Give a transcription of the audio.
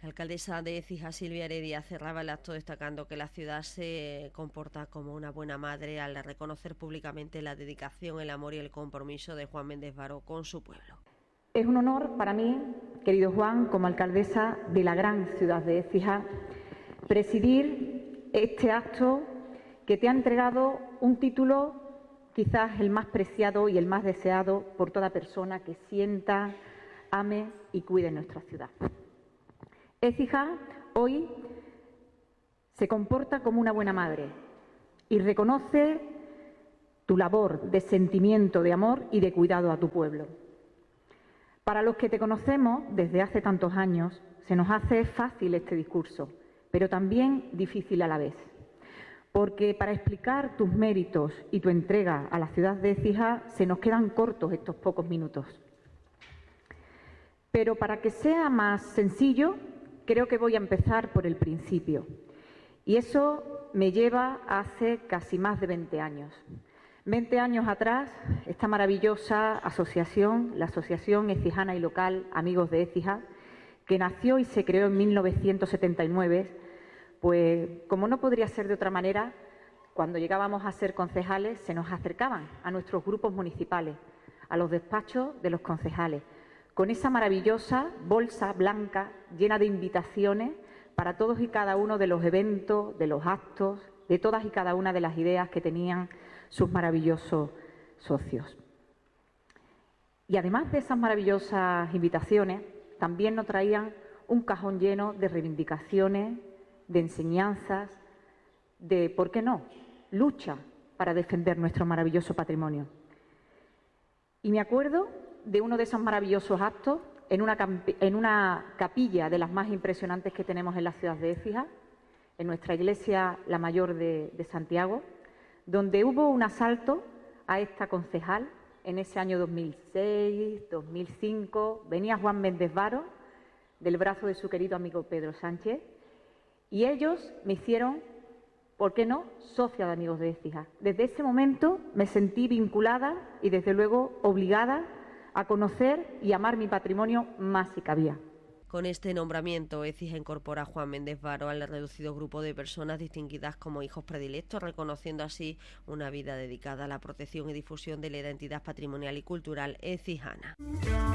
La alcaldesa de Écija, Silvia Heredia, cerraba el acto destacando que la ciudad se comporta como una buena madre al reconocer públicamente la dedicación, el amor y el compromiso de Juan Méndez Varo con su pueblo. Es un honor para mí, querido Juan, como alcaldesa de la gran ciudad de Écija, presidir este acto que te ha entregado un título quizás el más preciado y el más deseado por toda persona que sienta, ame y cuide nuestra ciudad. Écija hoy se comporta como una buena madre y reconoce tu labor de sentimiento, de amor y de cuidado a tu pueblo. Para los que te conocemos desde hace tantos años, se nos hace fácil este discurso, pero también difícil a la vez. Porque para explicar tus méritos y tu entrega a la ciudad de Écija se nos quedan cortos estos pocos minutos. Pero para que sea más sencillo, creo que voy a empezar por el principio. Y eso me lleva hace casi más de 20 años. 20 años atrás, esta maravillosa asociación, la Asociación Écijana y Local Amigos de Écija, que nació y se creó en 1979, pues como no podría ser de otra manera, cuando llegábamos a ser concejales se nos acercaban a nuestros grupos municipales, a los despachos de los concejales, con esa maravillosa bolsa blanca llena de invitaciones para todos y cada uno de los eventos, de los actos, de todas y cada una de las ideas que tenían sus maravillosos socios. Y además de esas maravillosas invitaciones, también nos traían un cajón lleno de reivindicaciones, de enseñanzas, de, ¿por qué no?, lucha para defender nuestro maravilloso patrimonio. Y me acuerdo de uno de esos maravillosos actos en una capilla de las más impresionantes que tenemos en la ciudad de Écija, en nuestra iglesia, la mayor de Santiago, donde hubo un asalto a esta concejal en ese año 2006, 2005. Venía Juan Méndez Varo del brazo de su querido amigo Pedro Sánchez y ellos me hicieron, ¿por qué no?, socia de Amigos de Écija. Desde ese momento me sentí vinculada y desde luego obligada a conocer y amar mi patrimonio más si cabía. Con este nombramiento, Écija incorpora a Juan Méndez Varo al reducido grupo de personas distinguidas como hijos predilectos, reconociendo así una vida dedicada a la protección y difusión de la identidad patrimonial y cultural écijana.